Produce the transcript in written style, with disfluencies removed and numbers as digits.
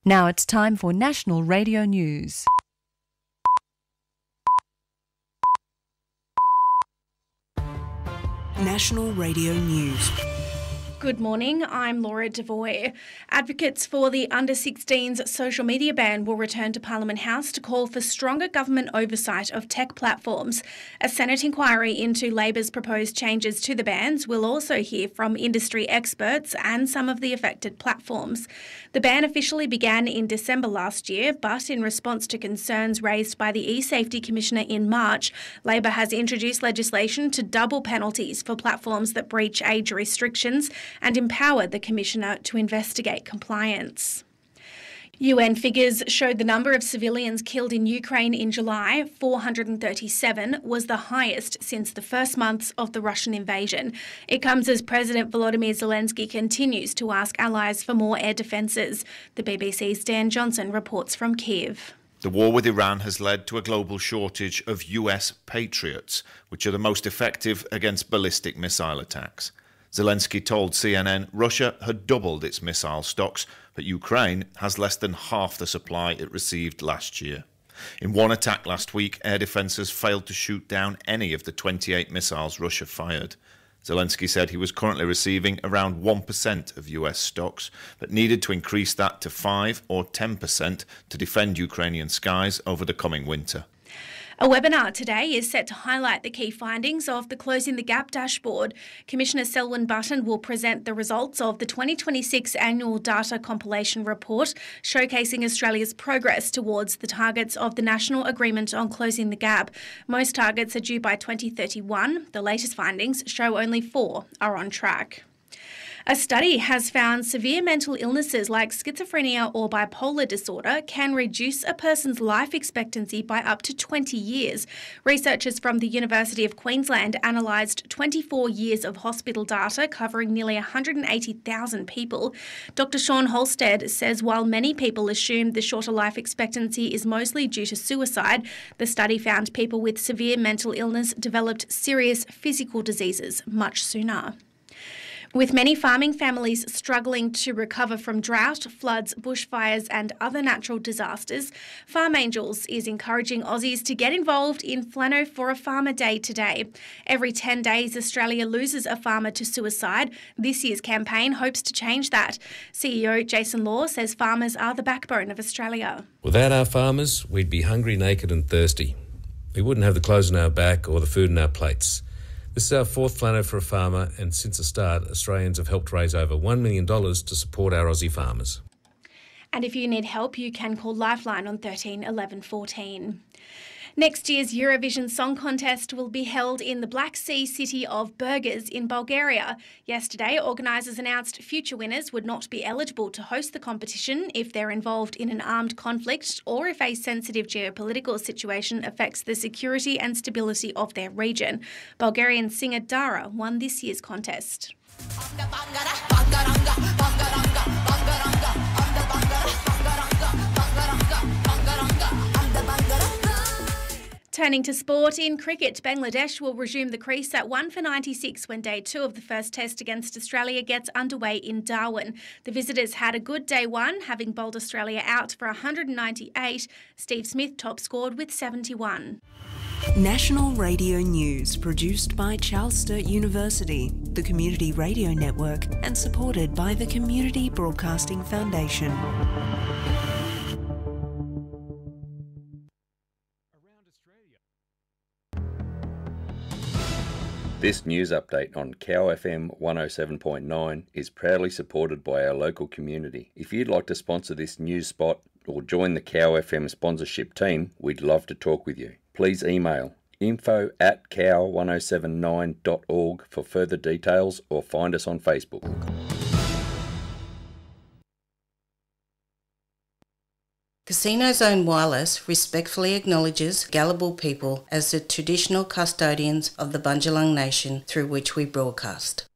Now it's time for National Radio News. National Radio News. Good morning, I'm Laura Devoy. Advocates for the under-16s social media ban will return to Parliament House to call for stronger government oversight of tech platforms. A Senate inquiry into Labor's proposed changes to the bans will also hear from industry experts and some of the affected platforms. The ban officially began in December last year, but in response to concerns raised by the e-Safety Commissioner in March, Labor has introduced legislation to double penalties for platforms that breach age restrictions and empowered the Commissioner to investigate compliance. UN figures showed the number of civilians killed in Ukraine in July, 437, was the highest since the first months of the Russian invasion. It comes as President Volodymyr Zelensky continues to ask allies for more air defences. The BBC's Dan Johnson reports from Kyiv. The war with Iran has led to a global shortage of US Patriots, which are the most effective against ballistic missile attacks. Zelensky told CNN Russia had doubled its missile stocks, but Ukraine has less than half the supply it received last year. In one attack last week, air defences failed to shoot down any of the 28 missiles Russia fired. Zelensky said he was currently receiving around 1% of US stocks, but needed to increase that to 5 or 10% to defend Ukrainian skies over the coming winter. A webinar today is set to highlight the key findings of the Closing the Gap dashboard. Commissioner Selwyn Button will present the results of the 2026 Annual Data Compilation Report, showcasing Australia's progress towards the targets of the National Agreement on Closing the Gap. Most targets are due by 2031. The latest findings show only 4 are on track. A study has found severe mental illnesses like schizophrenia or bipolar disorder can reduce a person's life expectancy by up to 20 years. Researchers from the University of Queensland analysed 24 years of hospital data covering nearly 180,000 people. Dr. Sean Holstead says while many people assume the shorter life expectancy is mostly due to suicide, the study found people with severe mental illness developed serious physical diseases much sooner. With many farming families struggling to recover from drought, floods, bushfires and other natural disasters, Farm Angels is encouraging Aussies to get involved in Flano for a Farmer Day today. Every 10 days, Australia loses a farmer to suicide. This year's campaign hopes to change that. CEO Jason Law says farmers are the backbone of Australia. Without our farmers, we'd be hungry, naked and thirsty. We wouldn't have the clothes on our back or the food on our plates. This is our fourth Flano for a Farmer, and since the start, Australians have helped raise over $1 million to support our Aussie farmers. And if you need help, you can call Lifeline on 13 11 14. Next year's Eurovision Song Contest will be held in the Black Sea city of Burgas in Bulgaria. Yesterday, organisers announced future winners would not be eligible to host the competition if they're involved in an armed conflict or if a sensitive geopolitical situation affects the security and stability of their region. Bulgarian singer Dara won this year's contest. Turning to sport, in cricket, Bangladesh will resume the crease at 1 for 96 when day 2 of the first test against Australia gets underway in Darwin. The visitors had a good day 1, having bowled Australia out for 198. Steve Smith top scored with 71. National Radio News, produced by Charles Sturt University, the Community Radio Network, and supported by the Community Broadcasting Foundation. This news update on Cow FM 107.9 is proudly supported by our local community. If you'd like to sponsor this news spot or join the Cow FM sponsorship team, we'd love to talk with you. Please email info@cow1079.org for further details or find us on Facebook. Casino Zone Wireless respectfully acknowledges Gadigal people as the traditional custodians of the Bundjalung Nation through which we broadcast.